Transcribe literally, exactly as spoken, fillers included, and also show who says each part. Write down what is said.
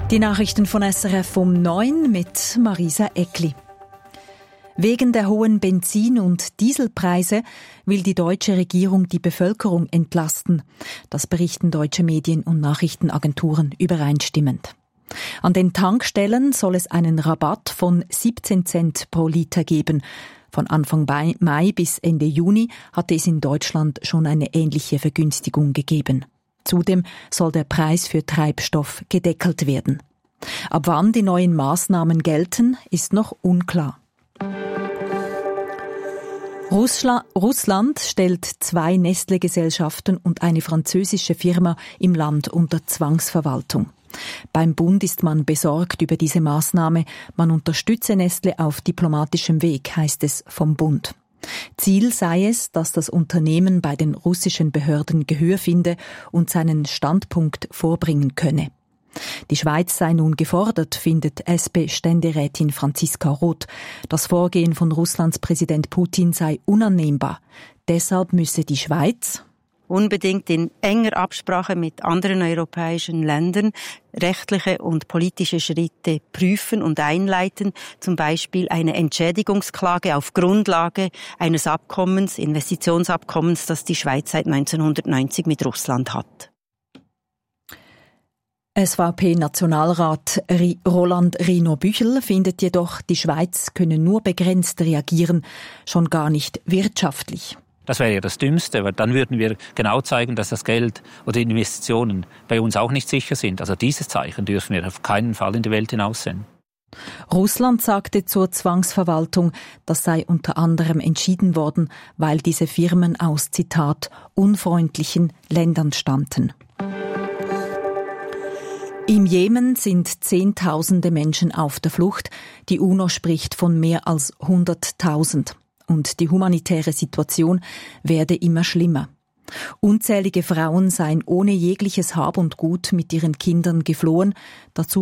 Speaker 1: Die Nachrichten von S R F um neun mit Marisa Eckli. Wegen der hohen Benzin- und Dieselpreise will die deutsche Regierung die Bevölkerung entlasten. Das berichten deutsche Medien- und Nachrichtenagenturen übereinstimmend. An den Tankstellen soll es einen Rabatt von siebzehn Cent pro Liter geben. Von Anfang Mai bis Ende Juni hatte es in Deutschland schon eine ähnliche Vergünstigung gegeben. Zudem soll der Preis für Treibstoff gedeckelt werden. Ab wann die neuen Maßnahmen gelten, ist noch unklar. Russland stellt zwei Nestle-Gesellschaften und eine französische Firma im Land unter Zwangsverwaltung. Beim Bund ist man besorgt über diese Maßnahme. Man unterstütze Nestle auf diplomatischem Weg, heißt es vom Bund. Ziel sei es, dass das Unternehmen bei den russischen Behörden Gehör finde und seinen Standpunkt vorbringen könne. Die Schweiz sei nun gefordert, findet S P-Ständerätin Franziska Roth. Das Vorgehen von Russlands Präsident Putin sei unannehmbar. Deshalb müsse die Schweiz
Speaker 2: unbedingt in enger Absprache mit anderen europäischen Ländern rechtliche und politische Schritte prüfen und einleiten, zum Beispiel eine Entschädigungsklage auf Grundlage eines Abkommens, Investitionsabkommens, das die Schweiz seit neunzehnhundertneunzig mit Russland hat.
Speaker 1: S V P-Nationalrat Roland Rino Büchel findet jedoch, die Schweiz könne nur begrenzt reagieren, schon gar nicht wirtschaftlich.
Speaker 3: Das wäre ja das Dümmste, weil dann würden wir genau zeigen, dass das Geld oder die Investitionen bei uns auch nicht sicher sind. Also dieses Zeichen dürfen wir auf keinen Fall in die Welt hinaussenden.
Speaker 1: Russland sagte zur Zwangsverwaltung, das sei unter anderem entschieden worden, weil diese Firmen aus, Zitat, unfreundlichen Ländern stammten. Im Jemen sind Zehntausende Menschen auf der Flucht. Die UNO spricht von mehr als hunderttausend. Und die humanitäre Situation werde immer schlimmer. Unzählige Frauen seien ohne jegliches Hab und Gut mit ihren Kindern geflohen. Dazu